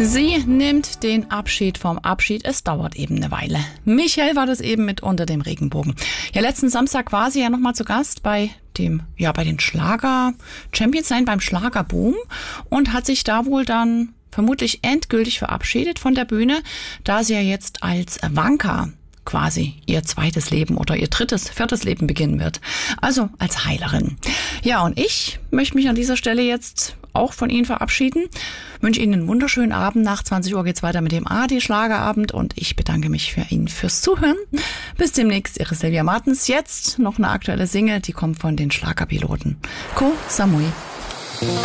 Sie nimmt den Abschied vom Abschied. Es dauert eben eine Weile. Michael war das eben mit Unter dem Regenbogen. Ja, letzten Samstag war sie ja nochmal zu Gast bei den Schlager-Champions sein, beim Schlagerboom, und hat sich da wohl dann vermutlich endgültig verabschiedet von der Bühne, da sie ja jetzt als Wanka quasi ihr zweites Leben oder ihr viertes Leben beginnen wird. Also als Heilerin. Ja, und ich möchte mich an dieser Stelle jetzt auch von Ihnen verabschieden. Wünsche Ihnen einen wunderschönen Abend. Nach 20 Uhr geht's weiter mit dem ARD-Schlagerabend und ich bedanke mich für Ihnen fürs Zuhören. Bis demnächst, Ihre Silvia Martens. Jetzt noch eine aktuelle Single, die kommt von den Schlagerpiloten. Koh Samui.